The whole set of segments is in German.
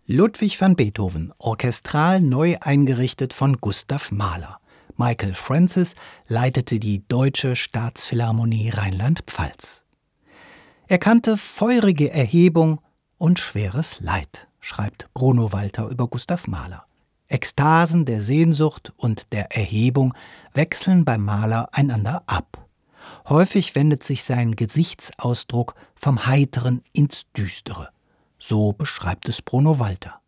Ludwig van Beethoven, orchestral neu eingerichtet von Gustav Mahler. Michael Francis leitete die Deutsche Staatsphilharmonie Rheinland-Pfalz. Er kannte feurige Erhebung und schweres Leid, schreibt Bruno Walter über Gustav Mahler. Ekstasen der Sehnsucht und der Erhebung wechseln bei Mahler einander ab. Häufig wendet sich sein Gesichtsausdruck vom Heiteren ins Düstere. So beschreibt es Bruno Walter.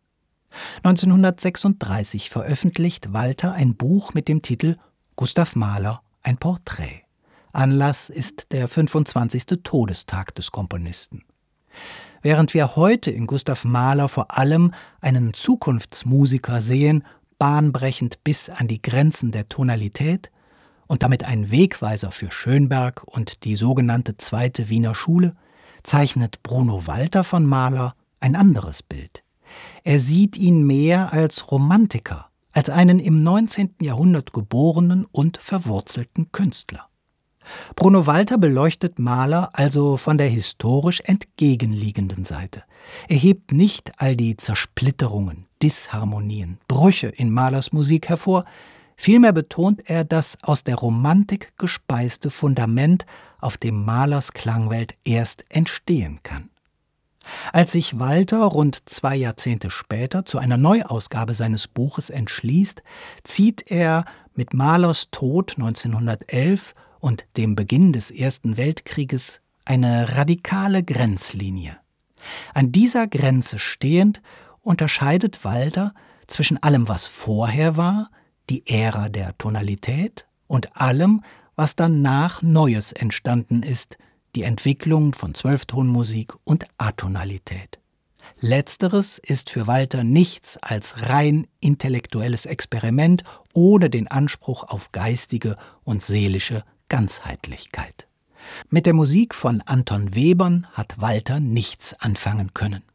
1936 veröffentlicht Walter ein Buch mit dem Titel »Gustav Mahler, ein Porträt«. Anlass ist der 25. Todestag des Komponisten. Während wir heute in Gustav Mahler vor allem einen Zukunftsmusiker sehen, bahnbrechend bis an die Grenzen der Tonalität und damit ein Wegweiser für Schönberg und die sogenannte Zweite Wiener Schule, zeichnet Bruno Walter von Mahler ein anderes Bild. Er sieht ihn mehr als Romantiker, als einen im 19. Jahrhundert geborenen und verwurzelten Künstler. Bruno Walter beleuchtet Mahler also von der historisch entgegenliegenden Seite. Er hebt nicht all die Zersplitterungen, Disharmonien, Brüche in Mahlers Musik hervor, vielmehr betont er das aus der Romantik gespeiste Fundament, auf dem Mahlers Klangwelt erst entstehen kann. Als sich Walter rund 2 Jahrzehnte später zu einer Neuausgabe seines Buches entschließt, zieht er mit Mahlers Tod 1911 und dem Beginn des Ersten Weltkrieges eine radikale Grenzlinie. An dieser Grenze stehend unterscheidet Walter zwischen allem, was vorher war, die Ära der Tonalität, und allem, was danach Neues entstanden ist, die Entwicklung von Zwölftonmusik und Atonalität. Letzteres ist für Walter nichts als rein intellektuelles Experiment ohne den Anspruch auf geistige und seelische Ganzheitlichkeit. Mit der Musik von Anton Webern hat Walter nichts anfangen können.